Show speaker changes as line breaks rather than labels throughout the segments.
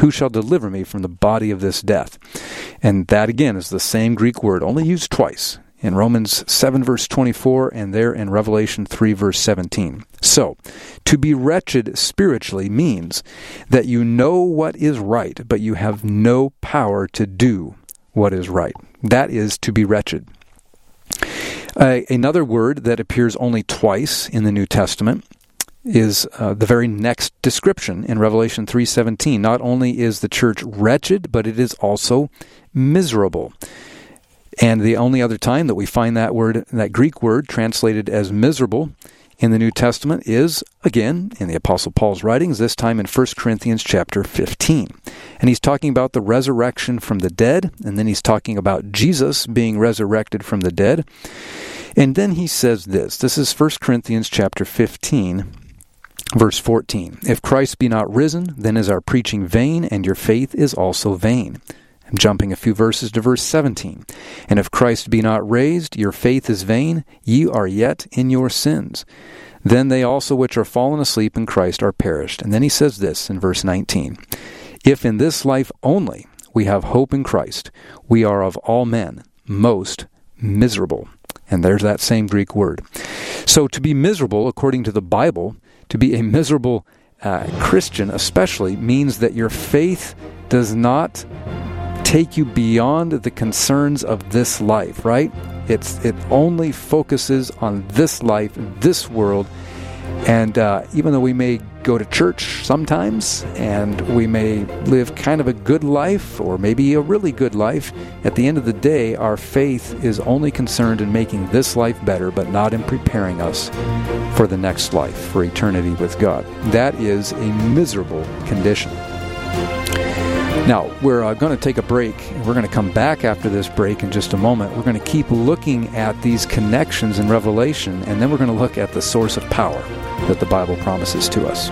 Who shall deliver me from the body of this death? And that, again, is the same Greek word, only used twice, in Romans 7, verse 24, and there in Revelation 3, verse 17. So, to be wretched spiritually means that you know what is right, but you have no power to do what is right. That is to be wretched. Another word that appears only twice in the New Testament is the very next description in Revelation 3:17. Not only is the church wretched, but it is also miserable. And the only other time that we find that word, that Greek word translated as miserable in the New Testament is, again, in the Apostle Paul's writings, this time in 1 Corinthians chapter 15. And he's talking about the resurrection from the dead, and then he's talking about Jesus being resurrected from the dead. And then he says this. This is 1 Corinthians chapter 15, verse 14. If Christ be not risen, then is our preaching vain, and your faith is also vain. I'm jumping a few verses to verse 17. And if Christ be not raised, your faith is vain, ye are yet in your sins. Then they also which are fallen asleep in Christ are perished. And then he says this in verse 19. If in this life only we have hope in Christ, we are of all men most miserable. And there's that same Greek word. So to be miserable, according to the Bible, to be a miserable Christian especially, means that your faith does not take you beyond the concerns of this life, right? It only focuses on this life, this world, and even though we may go to church sometimes, and we may live kind of a good life, or maybe a really good life, at the end of the day, our faith is only concerned in making this life better, but not in preparing us for the next life, for eternity with God. That is a miserable condition. Now, we're going to take a break. We're going to come back after this break in just a moment. We're going to keep looking at these connections in Revelation, and then we're going to look at the source of power that the Bible promises to us.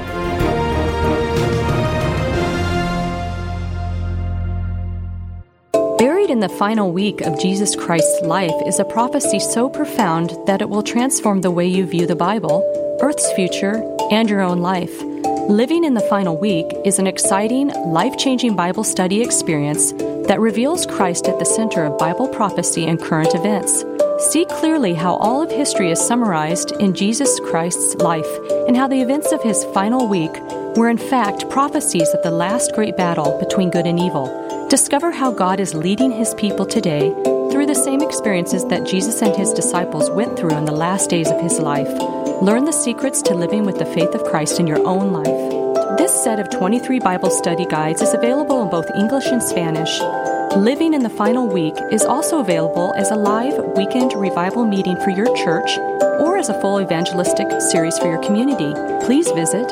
Buried in the final week of Jesus Christ's life is a prophecy so profound that it will transform the way you view the Bible, Earth's future, and your own life. Living in the Final Week is an exciting, life-changing Bible study experience that reveals Christ at the center of Bible prophecy and current events. See clearly how all of history is summarized in Jesus Christ's life and how the events of his final week were in fact prophecies of the last great battle between good and evil. Discover how God is leading his people today through the same experiences that Jesus and his disciples went through in the last days of his life. Learn the secrets to living with the faith of Christ in your own life. This set of 23 Bible study guides is available in both English and Spanish. Living in the Final Week is also available as a live weekend revival meeting for your church or as a full evangelistic series for your community. Please visit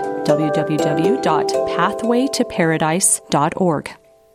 www.pathwaytoparadise.org.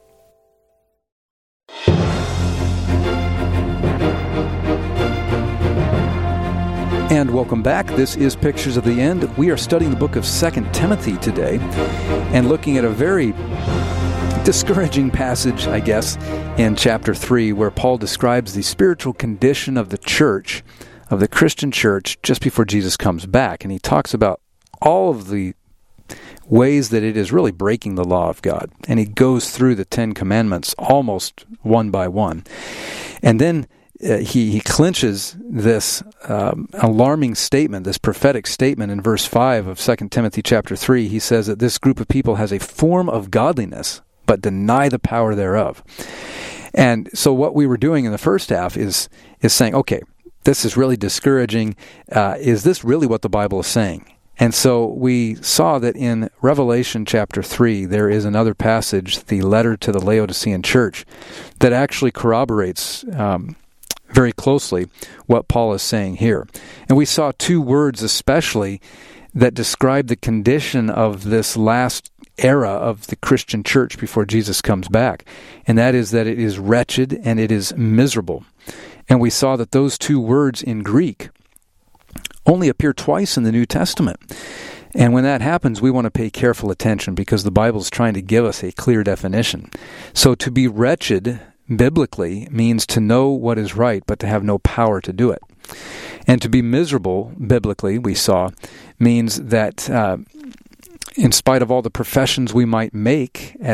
And welcome back. This is Pictures of the End. We are studying the book of 2 Timothy today and looking at a very discouraging passage, I guess, in chapter 3, where Paul describes the spiritual condition of the church, of the Christian church, just before Jesus comes back. And he talks about all of the ways that it is really breaking the law of God. And he goes through the 10 Commandments almost one by one. And then he clinches this alarming statement, this prophetic statement in verse 5 of 2 Timothy chapter 3. He says that this group of people has a form of godliness, but deny the power thereof. And so what we were doing in the first half is saying, okay, this is really discouraging. Is this really what the Bible is saying? And so we saw that in Revelation chapter 3, there is another passage, the letter to the Laodicean church, that actually corroborates very closely what Paul is saying here. And we saw two words especially that describe the condition of this last era of the Christian church before Jesus comes back. And that is that it is wretched and it is miserable. And we saw that those two words in Greek only appear twice in the New Testament. And when that happens, we want to pay careful attention because the Bible is trying to give us a clear definition. So to be wretched biblically means to know what is right, but to have no power to do it. And to be miserable, biblically, we saw, means that in spite of all the professions we might make